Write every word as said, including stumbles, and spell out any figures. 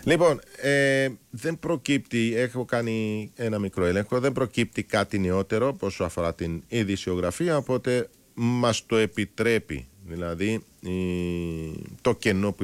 Λοιπόν, ε, δεν προκύπτει, έχω κάνει ένα μικρό έλεγχο, δεν προκύπτει κάτι νεότερο πόσο αφορά την ειδησιογραφία, οπότε μας το επιτρέπει, δηλαδή η, το κενό που